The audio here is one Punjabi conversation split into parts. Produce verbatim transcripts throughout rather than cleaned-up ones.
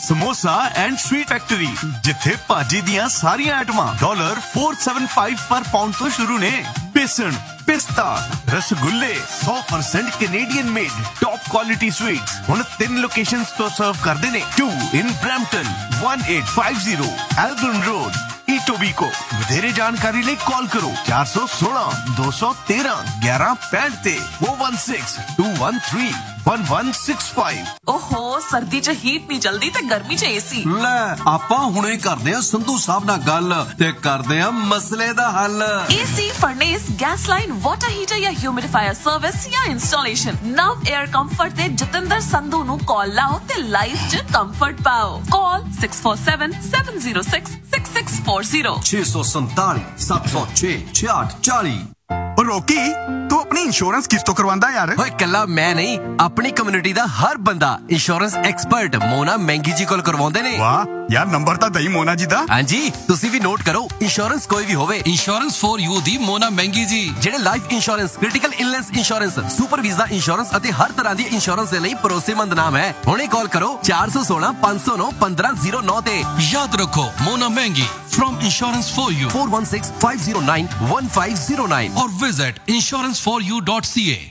समोसा एंड स्वीट फैक्ट्री जिथे भाजी दियां सारियां आइटमां डॉलर फोर सेवन फाइव पर पाउंड तो शुरू ने। बेसन, पिस्ता, रसगुल्ले सौ percent Canadian made top quality sweets हुण तीन लोकेशंस तो सर्व करदे ने। To in Brampton, one eight five zero एल्बर्न road, ईटोबीको। वधेरे जानकारी ले कॉल करो चार सौ सोलह दो सौ तेरह ग्यारह पैंठ ते वो one six to one three one one six five. ओहो सर्दी च हीट नहीं जल्दी ते गर्मी च एसी ले आपां हुणे करदे आ संधू साहब नाल गल ते करदे आ मसले दा हल। AC, furnace, gas line, water heater या ह्यूमिडिफायर सर्विस या इंस्टॉलेशन नव एयर कंफर्ट ते जतिंदर संधू नु कॉल लाओ ते लाइफ च कंफर्ट पाओ। Call six four seven seven zero six six six four zero छे सौ संताली सात सौ छे छियाठ चाली। रोकी तू अपनी इंश्योरेंस किस तो करवांदा यार? ओए कल्ला मैं नहीं, अपनी कम्युनिटी दा हर बंदा इंश्योरेंस एक्सपर्ट मोना महंगी जी कोल करवाउंदे ने। वाह यार नंबर ता दई मोना जी दा। हां जी तुसी भी नोट करो, इंश्योरेंस कोई भी होवे, इंश्योरेंस फॉर यू दी मोना महंगी जी जेड़े life insurance, critical illness insurance, super visa insurance अते हर तरह दी इंश्योरेंस दे लई भरोसेमंद नाम है। हुणे कॉल करो चार सौ सोलह पांच सौ नौ पंद्रह जीरो नौ ते। याद रखो मोना महंगी from insurance for you four one six five zero nine one five zero nine और visit insurance for U dot C ए।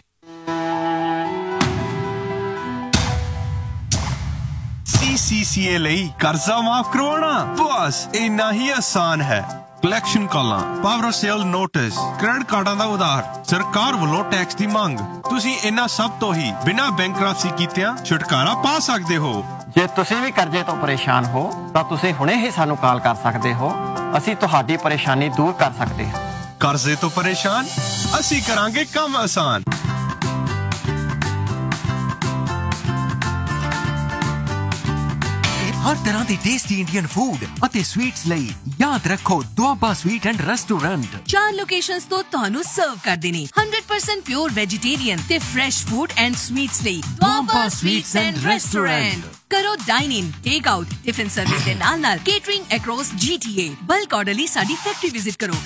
सीसीसीए ਲਈ ਕਰਜ਼ਾ ਮਾਫ ਕਰਵਾਉਣਾ ਬਸ ਇੰਨਾ ਹੀ ਆਸਾਨ ਹੈ। ਕਲੈਕਸ਼ਨ ਕਾਲਾਂ, ਪਾਵਰ ਸੇਲ ਨੋਟਿਸ, ਕ੍ਰੈਡਿਟ ਕਾਰਡਾਂ ਦਾ ਉਧਾਰ, ਸਰਕਾਰ ਵੱਲੋਂ ਟੈਕਸ ਦੀ ਮੰਗ, ਤੁਸੀਂ ਇਹਨਾਂ ਸਭ ਤੋਂ ਹੀ ਬਿਨਾਂ ਬੈਂਕਰਪਸੀ ਕੀਤਿਆਂ ਛੁਟਕਾਰਾ ਪਾ ਸਕਦੇ ਹੋ। ਜੇ ਤੁਸੀਂ ਵੀ ਕਰਜ਼ੇ ਤੋਂ ਪਰੇਸ਼ਾਨ ਹੋ ਤਾਂ ਤੁਸੀਂ ਹੁਣੇ ਹੀ ਸਾਨੂੰ ਕਾਲ ਕਰ ਸਕਦੇ ਹੋ, ਅਸੀਂ ਤੁਹਾਡੀ ਪਰੇਸ਼ਾਨੀ ਦੂਰ ਕਰ ਸਕਦੇ ਹਾਂ। ਕਰਜ਼ੇ ਤੋਂ ਪਰੇਸ਼ਾਨ, ਅਸੀਂ ਕਰਾਂਗੇ ਕੰਮ ਆਸਾਨ। हर तरह के टेस्टी इंडियन फूड ਅਤੇ स्वीट्स ਲਈ याद रखो ਦੁਆਬਾ स्वीट एंड रेस्टोरेंट। चार लोकेशंस तो ਤੁਹਾਨੂੰ ਸਰਵ ਕਰਦੇ ਨੇ one hundred percent pure vegetarian ਤੇ फ्रेश फूड एंड स्वीट्स ਲਈ ਦੁਆਬਾ स्वीट्स एंड रेस्टोरेंट। करो dine in, take out, tiffin service ਦੇ ਨਾਲ ਨਾਲ catering across G T A। Bulk order ਲਈ ਸਾਡੀ ਫੈਕਟਰੀ ਵਿਜ਼ਿਟ ਕਰੋ।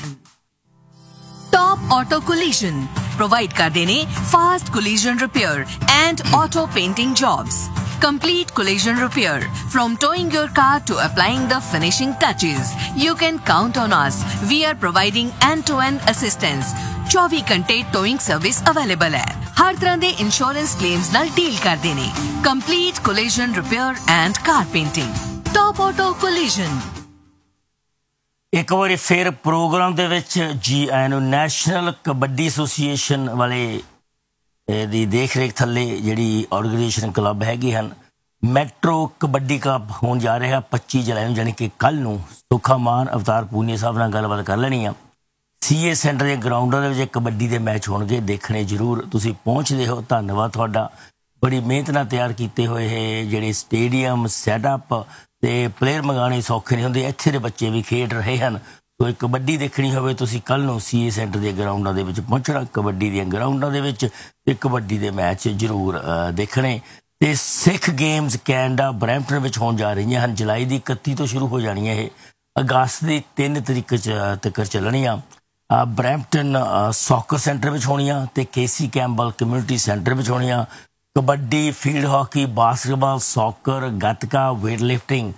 टॉप ऑटो कोलिजन प्रोवाइड करते ने fast collision repair and auto painting jobs. Complete collision repair. From towing your car to applying the finishing touches, you can count on us. We are providing end-to-end assistance. चौबीस घंटे towing service available है। हर तरह दे insurance claims नाल deal करते ने। Complete collision repair and car painting. Top Auto Collision। ਇੱਕ ਵਾਰੀ ਫਿਰ ਪ੍ਰੋਗਰਾਮ ਦੇ ਵਿੱਚ ਜੀ ਆਇਆਂ ਨੂੰ। ਨੈਸ਼ਨਲ ਕਬੱਡੀ ਐਸੋਸੀਏਸ਼ਨ ਵਾਲੇ ਦੀ ਦੇਖ ਰੇਖ ਥੱਲੇ ਜਿਹੜੀ ਆਰਗੇਨਾਈਜੇਸ਼ਨ ਕਲੱਬ ਹੈਗੇ ਹਨ, ਮੈਟਰੋ ਕਬੱਡੀ ਕੱਪ ਹੋਣ ਜਾ ਰਿਹਾ ਪੱਚੀ ਜੁਲਾਈ ਨੂੰ, ਜਾਣੀ ਕਿ ਕੱਲ੍ਹ ਨੂੰ। ਸੁੱਖਾ ਮਾਨ, ਅਵਤਾਰ ਪੂਨੀਆ ਸਾਹਿਬ ਨਾਲ ਗੱਲਬਾਤ ਕਰ ਲੈਣੀ ਆ। ਸੀ ਏ ਸੈਂਟਰ ਦੇ ਗਰਾਊਂਡਾਂ ਦੇ ਵਿੱਚ ਕਬੱਡੀ ਦੇ ਮੈਚ ਹੋਣਗੇ, ਦੇਖਣੇ ਜ਼ਰੂਰ। ਤੁਸੀਂ ਪਹੁੰਚਦੇ ਹੋ, ਧੰਨਵਾਦ ਤੁਹਾਡਾ। ਬੜੀ ਮਿਹਨਤ ਨਾਲ ਤਿਆਰ ਕੀਤੇ ਹੋਏ ਇਹ ਜਿਹੜੇ ਸਟੇਡੀਅਮ ਸੈਟਅਪ ਅਤੇ ਪਲੇਅਰ ਮੰਗਾਉਣੇ ਸੌਖੇ ਨਹੀਂ ਹੁੰਦੇ। ਇੱਥੇ ਦੇ ਬੱਚੇ ਵੀ ਖੇਡ ਰਹੇ ਹਨ। ਕੋਈ ਕਬੱਡੀ ਦੇਖਣੀ ਹੋਵੇ ਤੁਸੀਂ ਕੱਲ੍ਹ ਨੂੰ ਸੀ ਏ ਸੈਂਟਰ ਦੇ ਗਰਾਊਂਡਾਂ ਦੇ ਵਿੱਚ ਪਹੁੰਚਣਾ, ਕਬੱਡੀ ਦੀਆਂ ਗਰਾਊਂਡਾਂ ਦੇ ਵਿੱਚ, ਅਤੇ ਕਬੱਡੀ ਦੇ ਮੈਚ ਜ਼ਰੂਰ ਦੇਖਣੇ। ਅਤੇ ਸਿੱਖ ਗੇਮਸ ਕੈਨੇਡਾ ਬਰੈਂਪਟਨ ਵਿੱਚ ਹੋਣ ਜਾ ਰਹੀਆਂ ਹਨ। ਜੁਲਾਈ ਦੀ ਇਕੱਤੀ ਤੋਂ ਸ਼ੁਰੂ ਹੋ ਜਾਣੀਆਂ, ਇਹ ਅਗਸਤ ਦੀ ਤਿੰਨ ਤਰੀਕ ਚ ਤੱਕ ਚੱਲਣੀਆਂ। ਬਰੈਂਪਟਨ ਸੌਕਰ ਸੈਂਟਰ ਵਿੱਚ ਹੋਣੀਆਂ ਅਤੇ ਕੇਸੀ ਕੈਂਪਬੈਲ ਕਮਿਊਨਿਟੀ ਸੈਂਟਰ ਵਿੱਚ ਹੋਣੀਆਂ। Kabaddi, field hockey, basketball, soccer, gatka, weight lifting.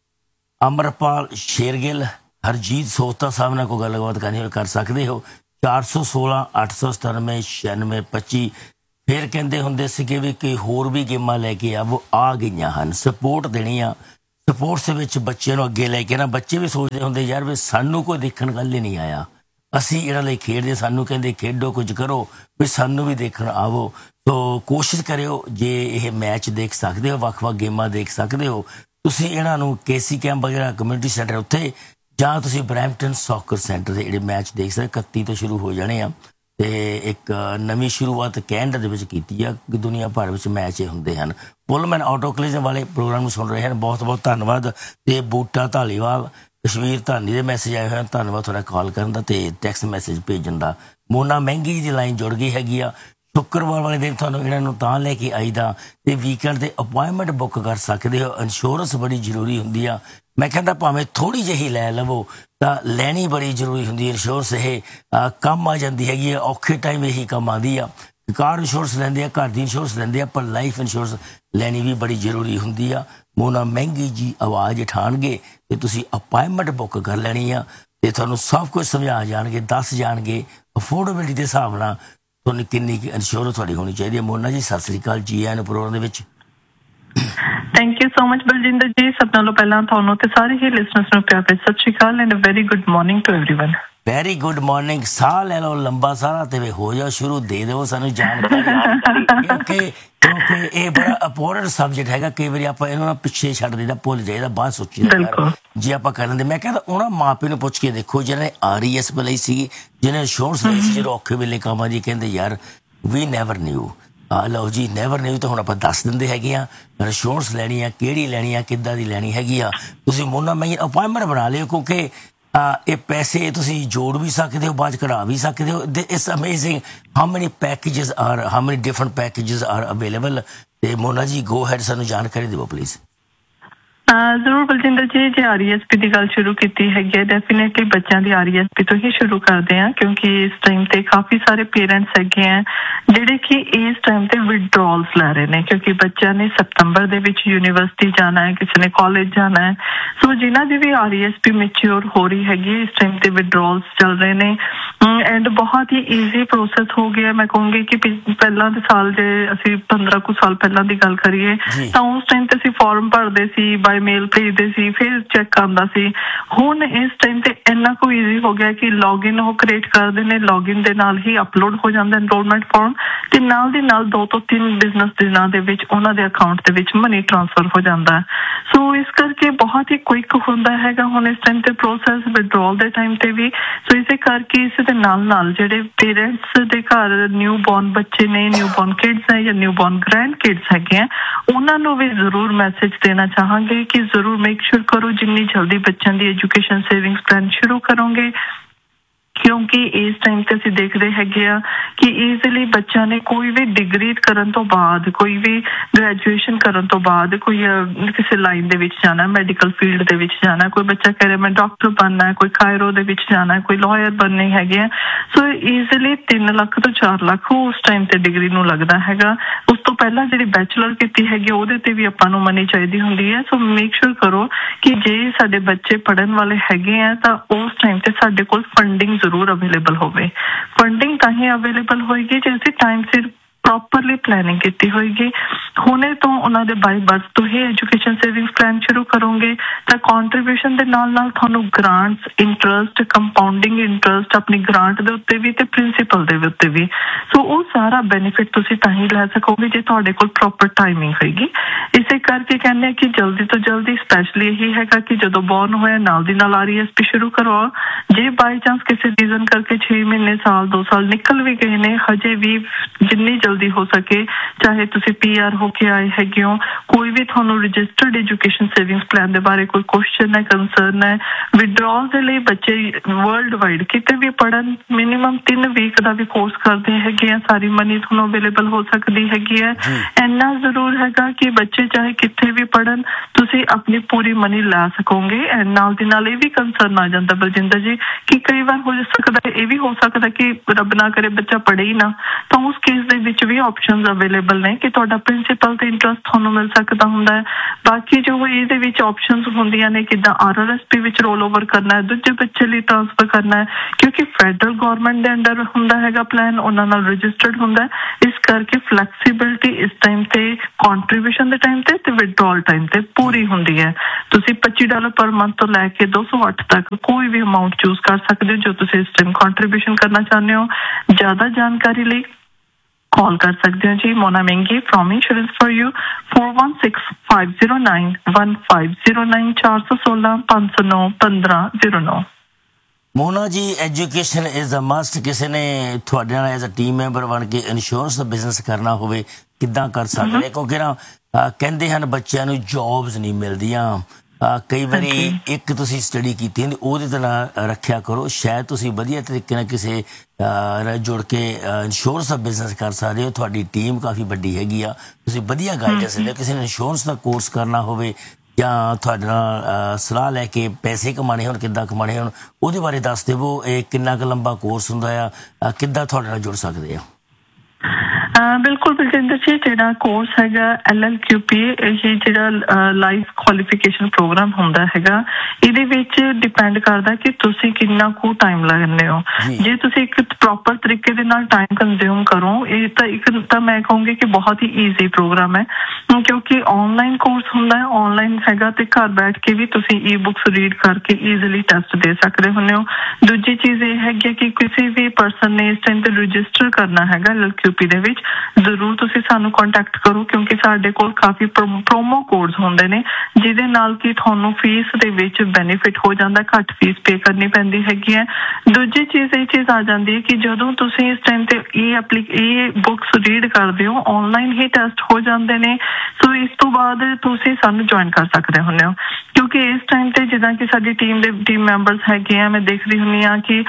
Amarpal Shergill, Harjeet ਸੋਹਤਾ ਸਾਹਿਬ ਨਾਲ ਕੋਈ ਗੱਲਬਾਤ ਕਰਨੀ ਹੋਵੇ ਕਰ ਸਕਦੇ ਹੋ। ਚਾਰ ਸੌ ਸੋਲਾਂ ਅੱਠ ਸੌ ਸਤਾਨਵੇਂ ਛਿਆਨਵੇਂ ਪੱਚੀ। ਫਿਰ ਕਹਿੰਦੇ ਹੁੰਦੇ ਸੀਗੇ ਵੀ ਕੋਈ ਹੋਰ ਵੀ ਗੇਮਾਂ ਲੈ ਕੇ ਆਵੋ, ਆ ਗਈਆਂ ਹਨ। ਸਪੋਰਟ ਦੇਣੀ ਆ, ਸਪੋਰਟਸ ਦੇ ਵਿੱਚ ਬੱਚੇ ਨੂੰ ਅੱਗੇ ਲੈ ਕੇ ਨਾ। ਬੱਚੇ ਵੀ ਸੋਚਦੇ ਹੁੰਦੇ ਯਾਰ ਵੀ ਸਾਨੂੰ ਕੋਈ ਦੇਖਣ ਗੱਲ ਹੀ ਨਹੀਂ ਆਇਆ, ਅਸੀਂ ਇਹਨਾਂ ਲਈ ਖੇਡਦੇ, ਸਾਨੂੰ ਕਹਿੰਦੇ ਖੇਡੋ, ਕੁਝ ਕਰੋ, ਵੀ ਸਾਨੂੰ ਵੀ ਦੇਖਣ ਆਵੋ। ਸੋ ਕੋਸ਼ਿਸ਼ ਕਰਿਓ, ਜੇ ਇਹ ਮੈਚ ਦੇਖ ਸਕਦੇ ਹੋ, ਵੱਖ ਵੱਖ ਗੇਮਾਂ ਦੇਖ ਸਕਦੇ ਹੋ, ਤੁਸੀਂ ਇਹਨਾਂ ਨੂੰ ਕੇਸੀ ਕੈਂਪ ਵਗੈਰਾ ਕਮਿਊਨਿਟੀ ਸੈਂਟਰ ਉੱਥੇ, ਜਾਂ ਤੁਸੀਂ ਬਰੈਂਪਟਨ ਸੌਕਰ ਸੈਂਟਰ ਦੇ ਜਿਹੜੇ ਮੈਚ ਦੇਖ ਸਕਦੇ। ਇਕੱਤੀ ਤੋਂ ਸ਼ੁਰੂ ਹੋ ਜਾਣੇ ਆ ਅਤੇ ਇੱਕ ਨਵੀਂ ਸ਼ੁਰੂਆਤ ਕੈਨੇਡਾ ਦੇ ਵਿੱਚ ਕੀਤੀ ਆ। ਦੁਨੀਆ ਭਰ ਵਿੱਚ ਮੈਚ ਇਹ ਹੁੰਦੇ ਹਨ। ਪੁੱਲਮੈਨ ਆਟੋ ਕੋਲਿਜਨ ਵਾਲੇ ਪ੍ਰੋਗਰਾਮ ਨੂੰ ਸੁਣ ਰਹੇ ਹਨ, ਬਹੁਤ ਬਹੁਤ ਧੰਨਵਾਦ। ਅਤੇ ਬੂਟਾ ਧਾਲੀਵਾਲ, ਕਸ਼ਮੀਰ ਧਾਨੀ ਦੇ ਮੈਸੇਜ ਆਏ ਹੋਏ ਹਨ, ਧੰਨਵਾਦ ਤੁਹਾਡਾ ਕਾਲ ਕਰਨ ਦਾ ਅਤੇ ਟੈਕਸਟ ਮੈਸੇਜ ਭੇਜਣ ਦਾ। ਮੋਨਾ ਮਹਿੰਗੀ ਦੀ ਲਾਈਨ ਜੁੜ ਗਈ ਹੈਗੀ ਆ। ਸ਼ੁੱਕਰਵਾਰ ਵਾਲੇ ਦਿਨ ਤੁਹਾਨੂੰ ਇਹਨਾਂ ਨੂੰ ਤਾਂ ਲੈ ਕੇ ਆਈਦਾ, ਅਤੇ ਵੀਕਐਂਡ 'ਤੇ ਅਪੁਆਇੰਟਮੈਂਟ ਬੁੱਕ ਕਰ ਸਕਦੇ ਹੋ। ਇੰਸ਼ੋਰੈਂਸ ਬੜੀ ਜ਼ਰੂਰੀ ਹੁੰਦੀ ਆ। ਮੈਂ ਕਹਿੰਦਾ ਭਾਵੇਂ ਥੋੜ੍ਹੀ ਜਿਹੀ ਲੈ ਲਵੋ ਤਾਂ ਲੈਣੀ ਬੜੀ ਜ਼ਰੂਰੀ ਹੁੰਦੀ ਹੈ। ਇੰਸ਼ੋਰੈਂਸ ਇਹ ਕੰਮ ਆ ਜਾਂਦੀ ਹੈਗੀ ਆ, ਔਖੇ ਟਾਈਮ ਇਹੀ ਕੰਮ ਆਉਂਦੀ ਆ। ਕਾਰ ਇੰਸ਼ੋਰੈਂਸ ਲੈਂਦੇ ਆ, ਘਰ ਦੀ ਇੰਸ਼ੋਰੈਂਸ ਲੈਂਦੇ ਆ, ਪਰ ਲਾਈਫ ਇੰਸ਼ੋਰੈਂਸ ਲੈਣੀ ਵੀ ਬੜੀ ਜ਼ਰੂਰੀ ਹੁੰਦੀ ਆ। ਮੋਨਾ ਮਹਿੰਗੀ ਜੀ ਆਵਾਜ਼ ਉਠਾਉਣਗੇ ਤੇ ਤੁਸੀਂ ਅਪਾਇੰਟਮੈਂਟ ਬੁੱਕ ਕਰ ਲੈਣੀ ਆ ਤੇ ਤੁਹਾਨੂੰ ਸਭ ਕੁਝ ਸਮਝਾ ਜਾਣਗੇ, ਦੱਸ ਜਾਣਗੇ ਅਫੋਰਡੇਬਿਲਿਟੀ ਦੇ ਹਿਸਾਬ ਨਾਲ ਤੁਹਾਨੂੰ ਕਿੰਨੀ ਕੁ ਇੰਸ਼ੋਰੈਂਸ ਤੁਹਾਡੀ ਹੋਣੀ ਚਾਹੀਦੀ ਹੈ। ਮੋਨਾ ਜੀ ਸਤਿ ਸ੍ਰੀ ਅਕਾਲ, ਜੀ ਆਇਆਂ ਨੂੰ ਪ੍ਰੋਗਰਾਮ ਦੇ ਵਿੱਚ। Thank you so much Baljinder ਜੀ। ਸਭ ਨਾਲੋਂ ਪਹਿਲਾਂ ਤੁਹਾਨੂੰ ਤੇ ਸਾਰੇ ਹੀ ਲਿਸਨਰਸ ਨੂੰ ਪਿਆਰ ਭਰੀ ਸਤਿ ਸ਼੍ਰੀ ਅਕਾਲ and a very good morning to everyone. Very good morning. ਸਾਹ ਲੈ ਲਓ ਲੰਬਾ ਸਾਰਾ ਤੇ ਹੋ ਜਾਓ ਸ਼ੁਰੂ, ਦੇ ਦਿਓ ਸਾਨੂੰ ਜਾਣਕਾਰੀ ਕਿਉਂਕਿ ਕਿਉਂਕਿ ਇਹ ਬੜਾ ਇੰਪੋਰਟੈਂਟ ਸਬਜੈਕਟ ਹੈਗਾ। ਕਈ ਵਾਰੀ ਆਪਾਂ ਇਹਨੂੰ ਨਾ ਪਿੱਛੇ ਛੱਡ ਦਈਦਾ, ਭੁੱਲ ਜਾਈਦਾ, ਬਾਅਦ ਸੋਚੀਦਾ ਜੇ ਆਪਾਂ ਕਰ ਲੈਂਦੇ। ਮੈਂ ਕਹਿੰਦਾ ਉਹਨਾਂ ਮਾਂ ਪਿਓ ਨੂੰ ਪੁੱਛ ਕੇ ਦੇਖੋ ਜਿਹਨਾਂ ਨੇ ਆਰ ਈ ਐਸ ਲਈ ਸੀ, ਜਿਹਨੇ ਇੰਸ਼ੋਰੈਂਸ ਲਈ ਸੀ, ਜਦੋਂ ਔਖੇ ਵੇਲੇ ਕੰਮ ਆ ਜੀ ਕਹਿੰਦੇ ਯਾਰ ਵੀ ਨੈਵਰ ਨਿਊ। ਆ ਲਓ ਜੀ ਨੈਵਰ ਨਿਊ ਤਾਂ ਹੁਣ ਆਪਾਂ ਦੱਸ ਦਿੰਦੇ ਹੈਗੇ ਆ। ਇੰਸ਼ੋਰੈਂਸ ਲੈਣੀ ਆ, ਕਿਹੜੀ ਲੈਣੀ ਆ, ਕਿੱਦਾਂ ਦੀ ਲੈਣੀ ਹੈਗੀ ਆ। ਤੁਸੀਂ ਮੋਨਾ ਮੈਂ ਅਪਾਇੰਟਮੈਂਟ ਬਣਾ ਲਿਓ ਕਿਉਂਕਿ ਇਹ ਪੈਸੇ ਤੁਸੀਂ ਜੋੜ ਵੀ ਸਕਦੇ ਹੋ, ਬਾਅਦ ਕਢਾ ਵੀ ਸਕਦੇ ਹੋ। It's amazing how many packages R how many different packages R available. ਤੇ ਮੋਨਾ ਜੀ ਗੋ ਹੈਡ, ਸਾਨੂੰ ਜਾਣਕਾਰੀ ਦਿਓ ਪਲੀਜ਼। ਜ਼ਰੂਰ ਬਲਜਿੰਦਰ ਜੀ, J R E S P ਦੀ ਗੱਲ ਸ਼ੁਰੂ ਕੀਤੀ ਹੈਗੀ ਹੈ, ਡੈਫੀਨੇਟਲੀ ਬੱਚਿਆਂ ਦੀ ਆਰ ਈ ਐਸ ਪੀ ਤੋਂ ਹੀ ਸ਼ੁਰੂ ਕਰਦੇ ਹਾਂ ਕਿਉਂਕਿ ਇਸ ਟਾਈਮ ਤੇ ਕਾਫੀ ਸਾਰੇ ਪੇਰੈਂਟਸ ਹੈਗੇ ਆ ਜਿਹੜੇ ਕਿ ਇਸ ਟਾਈਮ ਤੇ ਵਿਡਰੋਲਸ ਲੈ ਰਹੇ ਨੇ ਕਿਉਂਕਿ ਬੱਚਿਆਂ ਨੇ ਸਤੰਬਰ ਦੇ ਵਿੱਚ ਯੂਨੀਵਰਸਿਟੀ ਜਾਣਾ ਹੈ, ਕਿਸੇ ਨੇ ਕਾਲਜ ਜਾਣਾ ਹੈ। ਸੋ ਜਿਨ੍ਹਾਂ ਦੀ ਵੀ R E S P mature ਹੋ ਰਹੀ ਹੈਗੀ ਇਸ ਟਾਈਮ ਤੇ ਵਿਡਰੋਲਸ ਚੱਲ ਰਹੇ ਨੇ ਐਂਡ ਬਹੁਤ ਹੀ ਈਜ਼ੀ ਪ੍ਰੋਸੈਸ ਹੋ ਗਿਆ। ਮੈਂ ਕਹੂੰਗੀ ਕਿ ਪਹਿਲਾਂ ਦੇ ਸਾਲ ਜੇ ਅਸੀਂ ਪੰਦਰਾਂ ਕੁ ਸਾਲ ਪਹਿਲਾਂ ਦੀ ਗੱਲ ਕਰੀਏ ਤਾਂ ਉਸ ਟਾਈਮ ਤੇ ਅਸੀਂ ਫਾਰਮ ਭਰਦੇ ਸੀ, ਬਾਈ ਮੇਲ ਭੇਜਦੇ ਸੀ, ਫਿਰ ਚੈੱਕ ਆਉਂਦਾ ਸੀ। ਹੁਣ ਇਸ ਟਾਈਮ ਤੇ ਇੰਨਾ ਕੁ ਈਜ਼ੀ ਹੋ ਗਿਆ ਕਿ ਲੌਗਇਨ ਉਹ ਕ੍ਰੀਏਟ ਕਰਦੇ ਨੇ, ਲੌਗਇਨ ਦੇ ਨਾਲ ਹੀ ਅਪਲੋਡ ਹੋ ਜਾਂਦਾ ਐਨਰੋਲਮੈਂਟ ਫਾਰਮ ਤੇ ਨਾਲ ਦੀ ਨਾਲ ਦੋ ਤੋਂ ਤਿੰਨ ਬਿਜ਼ਨਸ ਦਿਨਾਂ ਦੇ ਵਿੱਚ ਉਹਨਾਂ ਦੇ ਅਕਾਊਂਟ ਦੇ ਵਿੱਚ ਮਨੀ ਟ੍ਰਾਂਸਫਰ ਹੋ ਜਾਂਦਾ ਹੈ। ਸੋ ਇਸ ਕਰਕੇ ਬਹੁਤ ਹੀ ਕੁਇਕ ਹੁੰਦਾ ਹੈਗਾ ਹੁਣ ਇਸ ਟਾਈਮ ਤੇ ਪ੍ਰੋਸੈਸ ਵਿਡਰੋਲ ਦੇ ਟਾਈਮ ਤੇ ਵੀ। ਸੋ ਇਸੇ ਕਰਕੇ ਇਸ ਦੇ ਨਾਲ ਨਾਲ ਜਿਹੜੇ ਪੇਰੈਂਟਸ ਦੇ ਘਰ ਨਿਊ ਬੋਰਨ ਬੱਚੇ ਨੇ, ਨਿਊ ਬੋਰਨ ਕਿਡਸ ਹੈ ਜਾਂ ਨਿਊ ਬੋਰਨ ਗ੍ਰੈਂਡ ਕਿਡਸ ਹੈਗੇ ਆ, ਉਹਨਾਂ ਨੂੰ ਵੀ ਜ਼ਰੂਰ ਮੈਸੇਜ ਦੇਣਾ ਚਾਹਾਂਗੇ ਕਿ ਜ਼ਰੂਰ ਮੇਕ ਸ਼ੋਰ ਕਰੋ ਜਿੰਨੀ ਜਲਦੀ ਬੱਚਿਆਂ ਦੀ ਐਜੂਕੇਸ਼ਨ ਸੇਵਿੰਗਸ ਪਲਾਨ ਸ਼ੁਰੂ ਕਰੋਗੇ ਕਿਉਂਕਿ ਇਸ ਟਾਈਮ ਤੇ ਅਸੀਂ ਦੇਖਦੇ ਹੈਗੇ ਆ ਕਿ ਈਜ਼ੀਲੀ ਬੱਚਿਆਂ ਨੇ ਕੋਈ ਵੀ ਡਿਗਰੀ ਕਰਨ ਤੋਂ ਬਾਅਦ, ਕੋਈ ਵੀ ਗ੍ਰੈਜੂਏਸ਼ਨ ਕਰਨ ਤੋਂ ਬਾਅਦ ਕੋਈ ਕਿਸੇ ਲਾਈਨ ਦੇ ਵਿੱਚ ਜਾਣਾ, ਮੈਡੀਕਲ ਫੀਲਡ ਦੇ ਵਿੱਚ ਜਾਣਾ, ਕੋਈ ਬੱਚਾ ਕਹਿ ਰਿਹਾ ਮੈਂ ਡਾਕਟਰ ਬਣਨਾ ਹੈ, ਕੋਈ ਕਾਇਰੋ ਦੇ ਵਿੱਚ ਜਾਣਾ ਹੈ, ਕੋਈ ਲਾਇਰ ਬਣਨੇ ਹੈਗੇ ਆ। ਸੋ ਈਜ਼ੀਲੀ ਤਿੰਨ ਲੱਖ ਤੋਂ ਚਾਰ ਲੱਖ ਉਸ ਟਾਈਮ ਤੇ ਡਿਗਰੀ ਨੂੰ ਲੱਗਦਾ ਹੈਗਾ। ਉਸ ਤੋਂ ਪਹਿਲਾਂ ਜਿਹੜੀ ਬੈਚਲਰ ਕੀਤੀ ਹੈਗੀ ਉਹਦੇ ਤੇ ਵੀ ਆਪਾਂ ਨੂੰ ਮਨੀ ਚਾਹੀਦੀ ਹੁੰਦੀ ਹੈ। ਸੋ ਮੇਕ ਸ਼ੋਰ ਕਰੋ ਕਿ ਜੇ ਸਾਡੇ ਬੱਚੇ ਪੜ੍ਹਨ ਵਾਲੇ ਹੈਗੇ ਆ ਤਾਂ ਉਸ ਟਾਈਮ ਤੇ ਸਾਡੇ ਕੋਲ ਫੰਡਿੰਗ ਜ਼ਰੂਰ ਅਵੇਲੇਬਲ ਹੋਵੇ। ਫੰਡਿੰਗ ਤਾਂ ਹੀ ਅਵੇਲੇਬਲ ਹੋਏਗੀ ਜੇ ਅਸੀਂ ਟਾਈਮ ਸਿਰ ਪ੍ਰੋਪਰਲੀ ਪਲੈਨਿੰਗ ਕੀਤੀ ਹੋਏਗੀ। ਹੁਣੇ ਤੋਂ ਉਹਨਾਂ ਦੇ ਬਾਈ ਬਰਥ ਤੋਂ ਹੀ ਐਜੂਕੇਸ਼ਨ ਸੇਵਿੰਗਸ ਪਲਾਨ ਸ਼ੁਰੂ ਕਰੋਗੇ ਤਾਂ ਕੰਟਰੀਬਿਊਸ਼ਨ ਦੇ ਨਾਲ ਨਾਲ ਤੁਹਾਨੂੰ ਗ੍ਰਾਂਟਸ, ਇੰਟਰਸਟ, ਕੰਪਾਊਂਡਿੰਗ ਇੰਟਰਸਟ ਆਪਣੀ ਗ੍ਰਾਂਟ ਦੇ ਉੱਤੇ ਵੀ ਤੇ ਪ੍ਰਿੰਸੀਪਲ ਦੇ ਉੱਤੇ ਵੀ, ਸੋ ਉਹ ਸਾਰਾ ਬੈਨੀਫਿਟ ਤੁਸੀਂ ਤਾਂ ਹੀ ਲੈ ਸਕੋਗੇ ਜੇ ਤੁਹਾਡੇ ਕੋਲ ਪ੍ਰੋਪਰ ਟਾਈਮਿੰਗ ਹੋਏਗੀ। ਇਸੇ ਕਰਕੇ ਕਹਿੰਦੇ ਆ ਕਿ ਜਲਦੀ ਤੋਂ ਜਲਦੀ, ਸਪੈਸ਼ਲੀ ਇਹੀ ਹੈਗਾ ਕਿ ਜਦੋਂ ਬੋਰਨ ਹੋਇਆ ਨਾਲ ਦੀ ਨਾਲ ਆਰ ਈ ਐਸ ਪੀ ਸ਼ੁਰੂ ਕਰਵਾਓ। ਜੇ ਬਾਈ ਚਾਂਸ ਕਿਸੇ ਰੀਜ਼ਨ ਕਰਕੇ ਛੇ ਮਹੀਨੇ, ਸਾਲ, ਦੋ ਸਾਲ ਨਿਕਲ ਵੀ ਗਏ ਨੇ, ਹਜੇ ਵੀ ਜਿੰਨੀ ਜਲਦੀ ਹੋ ਸਕੇ, ਚਾਹੇ ਤੁਸੀਂ ਪੀ ਆਰ ਹੋ ਕੇ ਆਏ ਹੈਗੇ ਹੋ, ਕੋਈ ਵੀ ਤੁਹਾਨੂੰ ਰਜਿਸਟਰਡ ਐਜੂਕੇਸ਼ਨ ਸੇਵਿੰਗਸ ਪਲਾਨ ਦੇ ਬਾਰੇ ਕੋਈ ਕੁਐਸਚਨ ਹੈ, ਕੰਸਰਨ ਹੈ, ਵਿਡਰੋਲ ਦੇ ਲਈ ਬੱਚੇ ਵਰਲਡ ਵਾਈਡ ਕਿਤੇ ਵੀ ਪੜ੍ਹਨ ਮਿਨੀਮਮ ਤਿੰਨ ਵੀਕ ਦਾ ਵੀ ਕੋਰਸ ਕਰਦੇ ਹੈਗੇ ਆ, ਸਾਰੀ ਮਨੀ ਤੁਹਾਨੂੰ ਅਵੇਲੇਬਲ ਹੋ ਸਕਦੀ ਹੈਗੀ ਹੈ। ਇੰਨਾ ਜ਼ਰੂਰ ਹੈਗਾ ਕਿ ਬੱਚੇ ਚਾਹੇ ਕਿੱਥੇ ਵੀ ਪੜ੍ਹਨ ਤੁਸੀਂ ਆਪਣੀ ਪੂਰੀ ਮਨੀ ਲੈ ਸਕੋਗੇ। ਐਂਡ ਨਾਲ ਦੀ ਨਾਲ ਇਹ ਵੀ ਕੰਸਰਨ ਆ ਜਾਂਦਾ ਬਲਜਿੰਦਰ ਜੀ ਕਿ ਕਈ ਵਾਰ ਹੋ ਸਕਦਾ, ਇਹ ਵੀ ਹੋ ਸਕਦਾ ਕਿ ਰੱਬ ਨਾ ਕਰੇ ਬੱਚਾ ਪੜ੍ਹੇ ਹੀ ਨਾ, ਤਾਂ ਉਸ ਕੇਸ ਦੇ ਵਿੱਚ ਵੀ ਆਪਸ਼ਨਸ ਅਵੇਲੇਬਲ ਨੇ ਕਿ ਤੁਹਾਡਾ ਪ੍ਰਿੰਸੀਪਲ ਤੇ ਇੰਟਰਸਟ ਤੁਹਾਨੂੰ ਮਿਲ ਸਕਦਾ ਹੁੰਦਾ ਹੈ। ਬਾਕੀ ਜੋ ਇਹਦੇ ਵਿੱਚ ਆਪਸ਼ਨਸ ਹੁੰਦੀਆਂ ਨੇ ਕਿੱਦਾਂ ਆਰ ਆਰ ਐਸ ਪੀ ਵਿੱਚ ਰੋਲ ਓਵਰ ਕਰਨਾ ਹੈ, ਦੂਜੇ ਬੱਚੇ ਲਈ ਟ੍ਰਾਂਸਫਰ ਕਰਨਾ ਹੈ ਕਿਉਂਕਿ ਫੈਡਰਲ ਗੌਰਮੈਂਟ ਦੇ ਅੰਡਰ ਹੁੰਦਾ ਹੈਗਾ ਪਲਾਨ, ਉਹਨਾਂ ਨਾਲ ਰਜਿਸਟਰਡ ਹੁੰਦਾ ਹੈ। ਇਸ ਕਰਕੇ ਫਲੈਕਸੀਬਿਲਿਟੀ ਇਸ ਟਾਈਮ ਤੇ ਕੰਟਰੀਬਿਊਸ਼ਨ ਦੇ ਟਾਈਮ ਤੇ ਤੇ ਵਿਡਰੋਲ ਟਾਈਮ ਤੇ ਪੂਰੀ ਹੁੰਦੀ ਹੈ। ਤੁਸੀਂ ਪੱਚੀ ਡਾਲਰ ਪਰ ਮੰਥ ਤੋਂ ਲੈ ਕੇ ਦੋ ਸੌ ਅੱਠ ਤੱਕ ਕੋਈ ਵੀ ਅਮਾਊਂਟ ਚੂਜ਼ ਕਰ ਸਕਦੇ ਹੋ ਜੋ ਤੁਸੀਂ ਇਸ ਟਾਈਮ ਕੰਟਰੀਬਿਊਸ਼ਨ ਕਰਨਾ ਚਾਹੁੰਦੇ ਹੋ। ਜ਼ਿਆਦਾ ਜਾਣਕਾਰੀ ਲਈ ਕਾਲ ਕਰ ਸਕਦੇ ਹੋ ਜੀ ਮੋਨਾ ਮਹਿੰਗੀ from insurance for you four one six five zero nine one five zero nine चार सौ सोलह पाँच सौ नौ पंद्रह जीरो नौ। ਮੋਨਾ ਜੀ ਐਜੂਕੇਸ਼ਨ ਇਜ਼ ਅ ਮਸਟ। ਕਿਸੇ ਨੇ ਤੁਹਾਡੇ ਨਾਲ ਐਜ਼ ਅ ਟੀਮ ਮੈਂਬਰ ਬਣ ਕੇ ਇੰਸ਼ੋਰੈਂਸ ਦਾ ਬਿਜ਼ਨਸ ਕਰਨਾ ਹੋਵੇ ਕਿੱਦਾਂ ਕਰ ਸਕਦੇ? ਕਿਉਂਕਿ ਨਾ ਕਹਿੰਦੇ ਹਨ ਬੱਚਿਆਂ ਨੂੰ ਜੌਬਸ ਨਹੀਂ ਮਿਲਦੀਆਂ। ਕਈ ਵਾਰੀ ਇੱਕ ਤੁਸੀਂ ਸਟੱਡੀ ਕੀਤੀ ਹੁੰਦੀ ਉਹਦੇ ਤੇ ਨਾ ਰੱਖਿਆ ਕਰੋ, ਸ਼ਾਇਦ ਤੁਸੀਂ ਵਧੀਆ ਤਰੀਕੇ ਨਾਲ ਕਿਸੇ ਜੁੜ ਕੇ ਇੰਸ਼ੋਰੈਂਸ ਦਾ ਬਿਜ਼ਨਸ ਕਰ ਸਕਦੇ ਹੋ। ਤੁਹਾਡੀ ਟੀਮ ਕਾਫੀ ਵੱਡੀ ਹੈਗੀ ਆ, ਤੁਸੀਂ ਵਧੀਆ ਗਾਈਡੈਂਸ ਦਿੰਦੇ। ਕਿਸੇ ਨੇ ਇੰਸ਼ੋਰੈਂਸ ਦਾ ਕੋਰਸ ਕਰਨਾ ਹੋਵੇ ਜਾਂ ਤੁਹਾਡੇ ਨਾਲ ਸਲਾਹ ਲੈ ਕੇ ਪੈਸੇ ਕਮਾਣੇ ਹੋਣ, ਕਿੱਦਾਂ ਕਮਾਣੇ ਹੋਣ, ਉਹਦੇ ਬਾਰੇ ਦੱਸ ਦੇਵੋ। ਇਹ ਕਿੰਨਾ ਕੁ ਲੰਬਾ ਕੋਰਸ ਹੁੰਦਾ ਆ, ਕਿੱਦਾਂ ਤੁਹਾਡੇ ਨਾਲ ਜੁੜ ਸਕਦੇ ਆ? ਬਿਲਕੁਲ ਬਲਜਿੰਦਰ ਜੀ, ਜਿਹੜਾ ਕੋਰਸ ਹੈਗਾ ਐਲ ਐਲ ਕਿਊ ਪੀ, ਇਹ ਜਿਹੜਾ ਲਾਈਫ ਕੁਆਲੀਫਿਕੇਸ਼ਨ ਪ੍ਰੋਗਰਾਮ ਹੁੰਦਾ ਹੈਗਾ, ਇਹਦੇ ਵਿੱਚ ਡਿਪੈਂਡ ਕਰਦਾ ਕਿ ਤੁਸੀਂ ਕਿੰਨਾ ਕੁ ਟਾਈਮ ਲਗਾਉਂਦੇ ਹੋ। ਜੇ ਤੁਸੀਂ ਇੱਕ ਪ੍ਰੋਪਰ ਤਰੀਕੇ ਦੇ ਨਾਲ ਟਾਈਮ ਕੰਜ਼ਿਊਮ ਕਰੋ, ਇਹ ਤਾਂ ਇੱਕ ਤਾਂ ਮੈਂ ਕਹੂੰਗੀ ਕਿ ਬਹੁਤ ਹੀ ਈਜ਼ੀ ਪ੍ਰੋਗਰਾਮ ਹੈ, ਕਿਉਂਕਿ ਆਨਲਾਈਨ ਕੋਰਸ ਹੁੰਦਾ ਹੈ, ਆਨਲਾਈਨ ਹੈਗਾ ਤੇ ਘਰ ਬੈਠ ਕੇ ਵੀ ਤੁਸੀਂ ਈ ਬੁੱਕਸ ਰੀਡ ਕਰਕੇ ਈਜ਼ੀਲੀ ਟੈਸਟ ਦੇ ਸਕਦੇ ਹੁੰਦੇ ਹੋ। ਦੂਜੀ ਚੀਜ਼ ਇਹ ਹੈਗੀ ਕਿ ਕਿਸੇ ਵੀ ਪਰਸਨ ਨੇ ਇਸ ਟਾਈਮ ਤੇ ਰਜਿਸਟਰ ਕਰਨਾ ਹੈਗਾ ਐਲ ਐਲ ਕਿਊ ਪੀ ਦੇ ਵਿੱਚ, ਜ਼ਰੂਰ ਤੁਸੀਂ ਸਾਨੂੰ ਕੰਟੈਕਟ ਕਰੋ, ਕਿਉਂਕਿ ਸਾਡੇ ਕੋਲ ਕਾਫੀ ਪ੍ਰੋਮੋ ਕੋਡਸ ਹੁੰਦੇ ਨੇ ਜਿਹਦੇ ਨਾਲ ਕਿ ਤੁਹਾਨੂੰ ਫੀਸ ਦੇ ਵਿੱਚ ਬੈਨੀਫਿਟ ਹੋ ਜਾਂਦਾ, ਘੱਟ ਫੀਸ ਪੇ ਕਰਨੀ ਪੈਂਦੀ ਹੈਗੀ ਹੈ। ਦੂਜੀ ਚੀਜ਼ ਇਹ ਚੀਜ਼ ਆ ਜਾਂਦੀ ਹੈ ਕਿ ਜਦੋਂ ਤੁਸੀਂ ਇਸ ਟਾਈਮ ਤੇ ਇਹ ਐਪਲੀ ਇਹ ਬੁੱਕਸ ਰੀਡ ਕਰਦੇ ਹੋ, ਆਨਲਾਈਨ ਹੀ ਟੈਸਟ ਹੋ ਜਾਂਦੇ ਨੇ, ਸੋ ਇਸ ਤੋਂ ਬਾਅਦ ਤੁਸੀਂ ਸਾਨੂੰ ਜੁਆਇਨ ਕਰ ਸਕਦੇ ਹੁੰਦੇ ਹੋ। ਕਿਉਂਕਿ ਇਸ ਟਾਈਮ ਤੇ ਜਿੱਦਾਂ ਕਿ ਸਾਡੀ ਟੀਮ ਦੇ ਟੀਮ ਮੈਂਬਰਸ ਹੈਗੇ ਆ, ਮੈਂ ਦੇਖਦੀ ਹੁੰਦੀ ਹਾਂ ਕਿ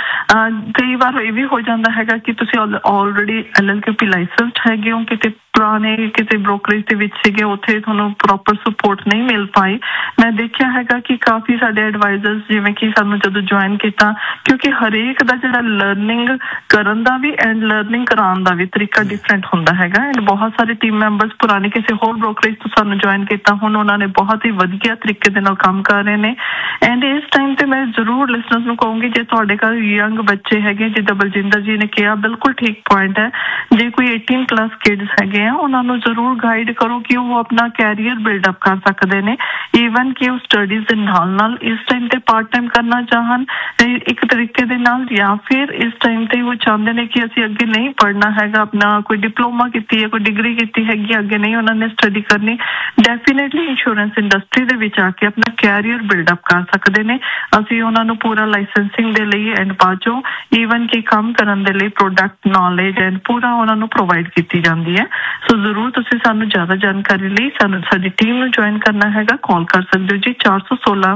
ਕਈ ਵਾਰ ਇਹ ਵੀ ਹੋ ਜਾਂਦਾ ਹੈਗਾ ਕਿ ਤੁਸੀਂ ਆਲਰੇਡੀ ਐਲ ਐਲ ਕਿਊ ਪੀ ਲਾਇਸੈਂਸਡ ਹੈਗੇ ਹੋ, ਕਿਤੇ ਪੁਰਾਣੇ ਕਿਸੇ ਬ੍ਰੋਕਰੇਜ ਦੇ ਵਿੱਚ ਸੀਗੇ, ਉੱਥੇ ਤੁਹਾਨੂੰ ਪ੍ਰੋਪਰ ਸਪੋਰਟ ਨਹੀਂ ਮਿਲ ਪਾਈ। ਮੈਂ ਦੇਖਿਆ ਹੈਗਾ ਕਿ ਕਾਫੀ ਸਾਡੇ ਐਡਵਾਈਜ਼ਰਸ ਜਿਵੇਂ ਕਿ ਸਾਨੂੰ ਜਦੋਂ ਜੁਆਇਨ ਕੀਤਾ, ਕਿਉਂਕਿ ਹਰੇਕ ਦਾ ਜਿਹੜਾ ਲਰਨਿੰਗ ਕਰਨ ਦਾ ਵੀ ਐਂਡ ਲਰਨਿੰਗ ਕਰਾਉਣ ਦਾ ਵੀ ਤਰੀਕਾ ਡਿਫਰੈਂਟ ਹੁੰਦਾ ਹੈਗਾ, ਐਂਡ ਬਹੁਤ ਸਾਰੇ ਟੀਮ ਮੈਂਬਰਸ ਪੁਰਾਣੇ ਕਿਸੇ ਹੋਰ ਬ੍ਰੋਕਰੇਜ ਤੋਂ ਸਾਨੂੰ ਜੁਆਇਨ ਕੀਤਾ, ਹੁਣ ਉਹਨਾਂ ਨੇ ਬਹੁਤ ਹੀ ਵਧੀਆ ਤਰੀਕੇ ਦੇ ਨਾਲ ਕੰਮ ਕਰ ਰਹੇ ਨੇ। ਐਂਡ ਇਸ ਟਾਈਮ ਤੇ ਮੈਂ ਜ਼ਰੂਰ ਲਿਸਨਰਸ ਨੂੰ ਕਹੂੰਗੀ, ਜੇ ਤੁਹਾਡੇ ਘਰ ਯੰਗ ਬੱਚੇ ਹੈਗੇ, ਜਿੱਦਾਂ ਬਲਜਿੰਦਰ ਜੀ ਨੇ ਕਿਹਾ, ਬਿਲਕੁਲ ਠੀਕ ਪੁਆਇੰਟ ਹੈ, ਜੇ ਕੋਈ ਅਠਾਰਾਂ ਪਲੱਸ ਕਿਡਸ ਹੈਗੇ ਆ, ਉਹਨਾਂ ਨੂੰ ਜ਼ਰੂਰ ਗਾਈਡ ਕਰੋ ਕਿ ਉਹ ਆਪਣਾ ਕੈਰੀਅਰ ਬਿਲਡਅਪ ਕਰ ਸਕਦੇ ਨੇ, ਈਵਨ ਕਿ ਉਹ ਸਟੱਡੀਜ਼ ਦੇ ਨਾਲ ਨਾਲ ਇਸ ਟਾਈਮ ਤੇ ਪਾਰਟ ਟਾਈਮ ਕਰਨਾ ਚਾਹਣ ਇੱਕ ਤਰੀਕੇ ਦੇ ਨਾਲ, ਜਾਂ ਫਿਰ ਇਸ ਟਾਈਮ ਤੇ ਉਹ ਚਾਹੁੰਦੇ ਨੇ ਕਿ ਅਸੀਂ ਅੱਗੇ ਨਹੀਂ ਪੜ੍ਹਨਾ ਹੈਗਾ, ਆਪਣਾ ਕੋਈ ਡਿਪਲੋਮਾ ਕੀਤੀ ਹੈ, ਕੋਈ ਡਿਗਰੀ ਕੀਤੀ ਹੈਗੀ, ਅੱਗੇ ਨਹੀਂ ਉਹਨਾਂ ਨੇ ਸਟੱਡੀ ਕਰਨੀ, ਡੈਫੀਨੇਟਲੀ ਇੰਸ਼ੋਰੈਂਸ ਇੰਡਸਟਰੀ ਦੇ ਵਿੱਚ ਆ ਕੇ ਆਪਣਾ ਕੈਰੀਅਰ ਬਿਲਡਅਪ ਕਰ ਸਕਦੇ ਨੇ। ਅਸੀਂ ਉਹਨਾਂ ਨੂੰ ਪੂਰਾ ਲਾਇਸੈਂਸਿੰਗ ਦੇ ਲਈ ਐਂਡ ਬਾਅਦੋਂ ਈਵਨ ਕਿ ਕੰਮ ਕਰਨ ਦੇ ਲਈ ਪ੍ਰੋਡਕਟ ਨੌਲੇਜ ਐਂਡ ਪੂਰਾ ਉਹਨਾਂ ਨੂੰ ਪ੍ਰੋਵਾਈਡ ਕੀਤੀ ਜਾਂਦੀ ਹੈ। ਸੋ ਜ਼ਰੂਰ ਤੁਸੀਂ ਸਾਨੂੰ ਜ਼ਿਆਦਾ ਜਾਣਕਾਰੀ ਲਈ ਸਾਨੂੰ ਸਾਡੀ ਟੀਮ ਨੂੰ ਜੁਆਇਨ ਕਰਨਾ ਹੈਗਾ, ਕਾਲ ਕਰ ਸਕਦੇ ਹੋ ਜੀ ਚਾਰ ਸੌ ਸੋਲਾਂ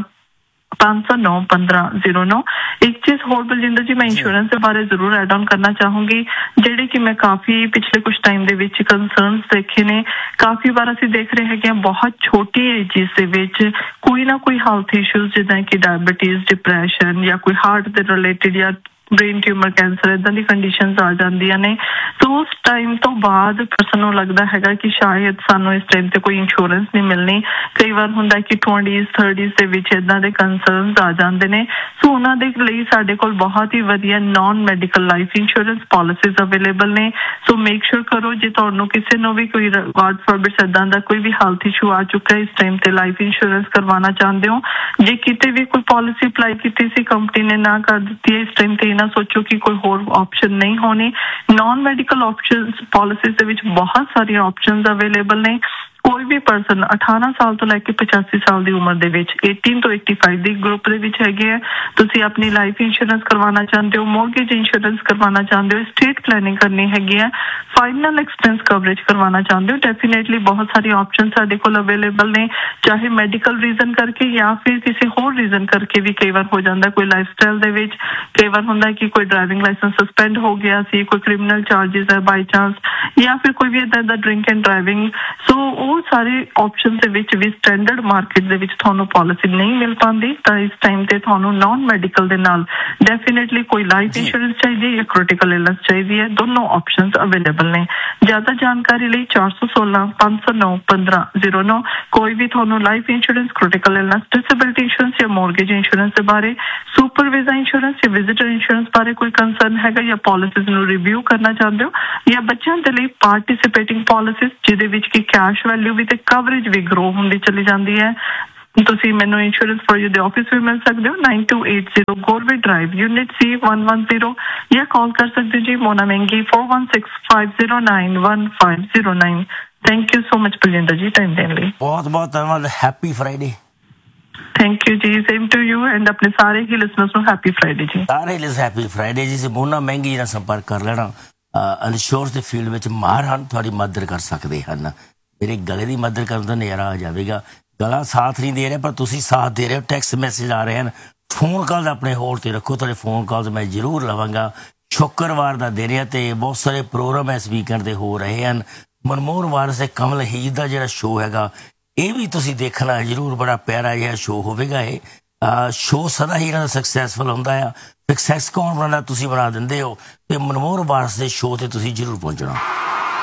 ਪੰਜ ਸੌ ਨੌ ਪੰਦਰਾਂ ਜ਼ੀਰੋ ਨੌ। ਇੱਕ ਚੀਜ਼ ਹੋਰ ਬਲਜਿੰਦਰ ਜੀ, ਮੈਂ ਇੰਸ਼ੋਰੈਂਸ ਦੇ ਬਾਰੇ ਜ਼ਰੂਰ ਐਡ ਆਨ ਕਰਨਾ ਚਾਹੂੰਗੀ, ਜਿਹੜੇ ਕਿ ਮੈਂ ਕਾਫੀ ਪਿਛਲੇ ਕੁਝ ਟਾਈਮ ਦੇ ਵਿੱਚ ਕੰਸਰਨਸ ਦੇਖੇ ਨੇ। ਕਾਫੀ ਵਾਰ ਅਸੀਂ ਦੇਖ ਰਹੇ ਹੈਗੇ ਹਾਂ ਬਹੁਤ ਛੋਟੀ ਏਜਿਸ ਦੇ ਵਿੱਚ ਕੋਈ ਨਾ ਕੋਈ ਹੈਲਥ ਇਸ਼ੂਜ਼, ਜਿੱਦਾਂ ਕਿ ਡਾਇਬਟੀਜ਼, ਡਿਪਰੈਸ਼ਨ ਜਾਂ ਕੋਈ ਹਾਰਟ ਦੇ ਰਿਲੇਟਿਡ ਜਾਂ ਬ੍ਰੇਨ ਟਿਊਮਰ, ਕੈਂਸਰ, ਇਦਾਂ ਦੀ ਕੰਡੀਸ਼ਨਸ ਆ ਜਾਂਦੀਆਂ ਨੇ। ਸੋ ਉਸ ਟਾਈਮ ਤੋਂ ਬਾਅਦ ਪਰਸਨ ਨੂੰ ਲੱਗਦਾ ਹੈਗਾ ਕਿ ਸ਼ਾਇਦ ਸਾਨੂੰ ਇਸ ਟਾਈਮ ਤੇ ਕੋਈ ਇੰਸ਼ੋਰੈਂਸ ਨਹੀਂ ਮਿਲਣੀ। ਕਈ ਵਾਰ ਹੁੰਦਾ ਕਿ ਟਵੈਂਟੀਜ਼ ਥਰਟੀਜ਼ ਦੇ ਵਿੱਚ ਇਦਾਂ ਦੇ ਕੰਸਰਨਸ ਆ ਜਾਂਦੇ ਨੇ। ਸੋ ਉਹਨਾਂ ਦੇ ਲਈ ਸਾਡੇ ਕੋਲ ਬਹੁਤ ਹੀ ਵਧੀਆ non medical life insurance policies available ਨੇ। ਸੋ ਮੇਕ ਸ਼ੋਰ ਕਰੋ, ਜੇ ਤੁਹਾਨੂੰ ਕਿਸੇ ਨੂੰ ਵੀ ਕੋਈ ਗॉड ਫॉरबिड ਇਦਾਂ ਦਾ ਕੋਈ ਵੀ ਹੈਲਥ ਇਸ਼ੂ ਆ ਚੁੱਕਾ ਇਸ ਟਾਈਮ ਤੇ ਲਾਈਫ ਇੰਸ਼ੋਰੈਂਸ ਕਰਵਾਉਣਾ ਚਾਹੁੰਦੇ ਹੋ, ਜੇ ਕਿਤੇ ਵੀ ਕੋਈ ਪਾਲਿਸੀ ਅਪਲਾਈ ਕੀਤੀ ਸੀ ਕੰਪਨੀ ਨੇ ਨਾ ਕਰ ਦਿੱਤੀ ਹੈ, ਇਸ ਟਾਈਮ ਤੇ ਨਾ ਸੋਚੋ ਕਿ ਕੋਈ ਹੋਰ ਆਪਸ਼ਨ ਨਹੀਂ ਹੋਣੀ। ਨਾਨ ਮੈਡੀਕਲ ਆਪਸ਼ਨਸ ਪਾਲਿਸੀਜ਼ ਦੇ ਵਿੱਚ ਬਹੁਤ ਸਾਰੀਆਂ ਆਪਸ਼ਨਸ ਅਵੇਲੇਬਲ ਨੇ। ਕੋਈ ਵੀ ਪਰਸਨ ਅਠਾਰਾਂ ਸਾਲ ਤੋਂ ਲੈ ਕੇ ਪਚਾਸੀ ਸਾਲ ਦੀ ਉਮਰ ਦੇ ਵਿੱਚ ਅਠਾਰਾਂ ਤੋਂ ਪਚਾਸੀ ਦੀ ਗਰੁੱਪ ਦੇ ਵਿੱਚ ਹੈਗੇ ਆ। ਤੁਸੀਂ ਆਪਣੀ ਲਾਈਫ ਇੰਸ਼ੋਰੈਂਸ ਕਰਵਾਉਣਾ ਚਾਹੁੰਦੇ ਹੋ, ਮੋਰਗੇਜ ਇੰਸ਼ੋਰੈਂਸ ਕਰਵਾਉਣਾ ਚਾਹੁੰਦੇ ਹੋ, ਸਟੇਟ ਪਲੈਨਿੰਗ ਕਰਨੀ ਹੈਗੀ ਆ, ਫਾਈਨਲ ਐਕਸਪੈਂਸ ਕਵਰੇਜ ਕਰਵਾਉਣਾ ਚਾਹੁੰਦੇ ਹੋ, ਡੈਫੀਨੇਟਲੀ ਬਹੁਤ ਸਾਰੀ ਆਪਸ਼ਨ ਸਾਡੇ ਕੋਲ ਅਵੇਲੇਬਲ ਨੇ। ਚਾਹੇ ਮੈਡੀਕਲ ਰੀਜ਼ਨ ਕਰਕੇ ਜਾਂ ਫਿਰ ਕਿਸੇ ਹੋਰ ਰੀਜ਼ਨ ਕਰਕੇ ਵੀ ਕਈ ਵਾਰ ਹੋ ਜਾਂਦਾ, ਕੋਈ ਲਾਈਫ ਸਟਾਈਲ ਦੇ ਵਿੱਚ ਕਈ ਵਾਰ ਹੁੰਦਾ ਕਿ ਕੋਈ ਡਰਾਈਵਿੰਗ ਲਾਇਸੈਂਸ ਸਸਪੈਂਡ ਹੋ ਗਿਆ ਸੀ, ਕੋਈ ਕ੍ਰਿਮੀਨਲ ਚਾਰजेस ਹੈ ਬਾਈ ਚਾਂਸ, ਜਾਂ ਫਿਰ ਕੋਈ ਵੀ ਇਦਾਂ ਦਾ ਡਰਿੰਕ ਐਂਡ ਡਰਾਈਵਿੰਗ। ਸੋ ਉਹ ਸਾਰੇ ਆਪਸ਼ਨ ਦੇ ਵਿੱਚ ਵੀ ਸਟੈਂਡਰਡ ਮਾਰਕੀਟ ਦੇ ਵਿੱਚ ਤੁਹਾਨੂੰ ਪਾਲਿਸੀ ਨਹੀਂ ਮਿਲ ਪਾਉਂਦੀ, ਤਾਂ ਇਸ ਟਾਈਮ ਤੇ ਤੁਹਾਨੂੰ ਨਾਨ ਮੈਡੀਕਲ ਦੇ ਨਾਲ ਡੈਫੀਨੇਟਲੀ ਕੋਈ ਲਾਈਫ ਇੰਸ਼ੋਰੈਂਸ ਚਾਹੀਦੀ ਹੈ ਜਾਂ ਕ੍ਰਿਟੀਕਲ ਇਲਨੈਸ ਚਾਹੀਦੀ ਹੈ, ਦੋਨੋਂ ਆਪਸ਼ਨਸ ਅਵੇਲੇਬਲ ਨੇ। ਜ਼ਿਆਦਾ ਜਾਣਕਾਰੀ ਲਈ ਚਾਰ ਸੌ ਸੋਲਾਂ ਪੰਜ ਸੌ ਨੌ ਪੰਦਰਾਂ ਜ਼ੀਰੋ ਨੌ। ਕੋਈ ਵੀ ਤੁਹਾਨੂੰ life insurance, critical illness, disability insurance ਜਾਂ ਮੋਰਗੇਜ ਇੰਸ਼ੋਰੈਂਸ ਦੇ ਬਾਰੇ, ਸੁਪਰ ਵੀਜ਼ਾ ਇੰਸ਼ੋਰੈਂਸ ਜਾਂ ਵਿਜ਼ਿਟਰ ਇੰਸ਼ੋਰੈਂਸ ਬਾਰੇ ਕੋਈ ਕੰਸਰਨ ਹੈਗਾ ਜਾਂ ਪਾਲਿਸੀਜ਼ ਨੂੰ ਰਿਵਿਊ ਕਰਨਾ ਚਾਹੁੰਦੇ ਹੋ, ਜਾਂ ਬੱਚਿਆਂ ਦੇ ਲਈ ਪਾਰਟਿਸਿਪੇਟਿੰਗ ਪਾਲਿਸੀਜ਼ ਜਿਹਦੇ ਵਿੱਚ ਕਿ ਕੈਸ਼ ਵੈਲਿਊ ਵੀ ਤੇ ਕਵਰੇਜ ਵੀ ਗਰੋ ਹੁੰਦੀ ਚਲੀ ਜਾਂਦੀ ਹੈ, ਤੁਸੀਂ ਮੈਨੂੰ ਇੰਸ਼ੋਰੈਂਸ ਫॉर ਯੂ ਦੇ ਆਫਿਸ ਵੀ ਮਿਲ ਸਕਦੇ ਹੋ ਨਾइन to eight zero ਗੋਰਵੇ drive unit C one one zero, ਜਾਂ ਕਾਲ ਕਰ ਸਕਦੇ ਹੋ ਜੀ ਮੋਨਾ ਮਹਿੰਗੀ four one six five zero nine one five zero nine. Thank you so much Baljinder ਜੀ ਟਾਈਮ ਦੇਣ ਲਈ। ਬਹੁਤ ਬਹੁਤ ਧੰਨਵਾਦ। Happy Friday. ਥੈਂਕ ਯੂ ਜੀ, ਸੇਮ ਟੂ ਯੂ ਐਂਡ ਆਪਣੇ ਸਾਰੇ ਹੀ ਲਿਸਨਰਸ ਨੂੰ ਹੈਪੀ ਫਰਾਈਡੇ ਜੀ। ਸਾਰੇ ਲਿਸ ਹੈਪੀ ਫਰਾਈਡੇ ਜੀ। ਮੋਨਾ ਮਹਿੰਗੀ ਨਾਲ ਸੰਪਰਕ ਕਰ ਲੈਣਾ, ਇੰਸ਼ੋਰੈਂਸ ਦੇ ਫੀਲਡ ਵਿੱਚ ਮਾਹਰ ਹਨ, ਤੁਹਾਡੀ ਮਦਦ ਕਰ ਸਕਦੇ ਹਨ। ਮੇਰੇ ਗਲੇ ਦੀ ਮਦਦ ਕਰਨ ਦਾ ਨਜ਼ਾਰਾ ਆ ਜਾਵੇਗਾ। ਗਲਾ ਸਾਥ ਨਹੀਂ ਦੇ ਰਿਹਾ ਪਰ ਤੁਸੀਂ ਸਾਥ ਦੇ ਰਹੇ ਹੋ। ਟੈਕਸਟ ਮੈਸੇਜ ਆ ਰਹੇ ਹਨ, ਫੋਨ ਕਾਲ ਆਪਣੇ ਹੋਲਡ ਤੇ ਰੱਖੋ, ਤੁਹਾਡੇ ਫੋਨ ਕਾਲਸ ਮੈਂ ਜ਼ਰੂਰ ਲਵਾਂਗਾ। ਸ਼ੁੱਕਰਵਾਰ ਦਾ ਦਿਨ ਹੈ ਤੇ ਬਹੁਤ ਸਾਰੇ ਪ੍ਰੋਗਰਾਮ ਇਸ ਵੀਕਐਂਡ ਦੇ ਹੋ ਰਹੇ ਹਨ। ਮਨਮੋਹਨ ਵਾਰਸ ਤੇ ਕਮਲ ਹੀਰ ਦਾ ਜਿਹੜਾ ਸ਼ੋਅ ਹੈਗਾ ਇਹ ਵੀ ਤੁਸੀਂ ਦੇਖਣਾ ਜ਼ਰੂਰ, ਬੜਾ ਪਿਆਰਾ ਜਿਹਾ ਸ਼ੋਅ ਹੋਵੇਗਾ। ਇਹ ਸ਼ੋਅ ਸਦਾ ਹੀ ਇਹਨਾਂ ਦਾ ਸਕਸੈਸਫੁਲ ਹੁੰਦਾ ਆ। ਸਕਸੈਸ ਕੌਣ ਬਣਾਉਂਦਾ? ਤੁਸੀਂ ਬਣਾ ਦਿੰਦੇ ਹੋ। ਤੇ ਮਨਮੋਹਨ ਵਾਰਸ ਦੇ ਸ਼ੋਅ ਤੇ ਤੁਸੀਂ ਜ਼ਰੂਰ ਪਹੁੰਚਣਾ।